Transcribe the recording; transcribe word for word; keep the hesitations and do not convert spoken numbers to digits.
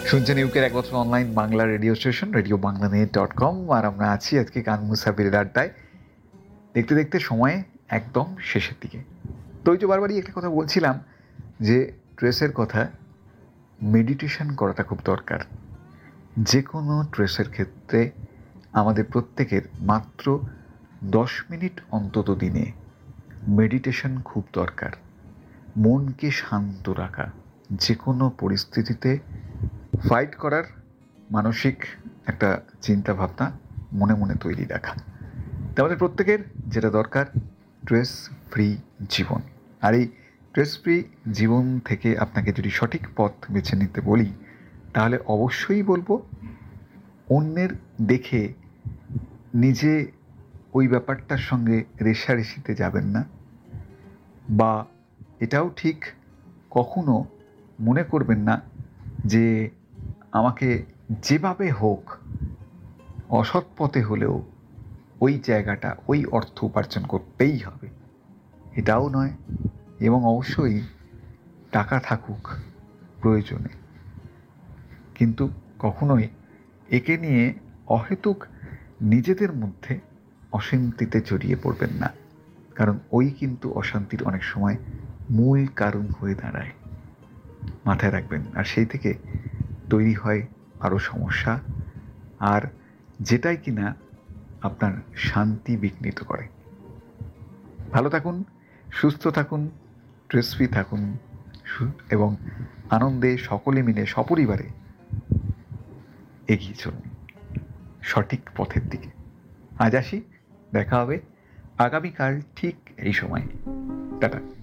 শুনছেন ইউকের এক বছর online Bangla radio station radio Bangla net dot com. আর আমরা আছি আজকে কান মুসাফিরের আড্ডায়। দেখতে দেখতে সময় একদম শেষের দিকে। তো ওই যে বারবারই একটা কথা বলছিলাম যে ট্রেসের কথা, মেডিটেশন করাটা খুব দরকার। যে কোনো ট্রেসের ক্ষেত্রে আমাদের প্রত্যেকের মাত্র দশ মিনিট অন্তত দিনে মেডিটেশন খুব দরকার। মনকে শান্ত রাখা, যে কোনো পরিস্থিতিতে ফাইট করার মানসিক একটা চিন্তা ভাবনা মনে মনে তৈরি রাখা। তো আমাদের প্রত্যেকের যেটা দরকার, স্ট্রেস ফ্রি জীবন। আর এই স্ট্রেস ফ্রি জীবন থেকে আপনাকে যদি সঠিক পথ বেছে নিতে বলি, তাহলে অবশ্যই বলবো অন্যের দেখে নিজে ওই ব্যাপারটার সঙ্গে রেষারেষিতে যাবেন না, বা এটাও ঠিক কখনো মনে করবেন না যে আমাকে যেভাবে হোক অসৎ পথে হলেও ওই জায়গাটা, ওই অর্থ উপার্জন করতেই হবে, এটাও নয়। এবং অবশ্যই টাকা থাকুক প্রয়োজনে, কিন্তু কখনোই একে নিয়ে অহেতুক নিজেদের মধ্যে অশান্তিতে জড়িয়ে পড়বেন না, কারণ ওই কিন্তু অশান্তির অনেক সময় মূল কারণ হয়ে দাঁড়ায়। মাথায় রাখবেন। আর সেই থেকে তৈরি হয় আরও সমস্যা, আর যেটাই কিনা আপনার শান্তি বিঘ্নিত করে। ভালো থাকুন, সুস্থ থাকুন, স্ট্রেস ফ্রি থাকুন এবং আনন্দে সকলে মিলে সপরিবারে এগিয়ে চলুন সঠিক পথের দিকে। আজ আসি, দেখা হবে আগামীকাল ঠিক এই সময়। টাটা।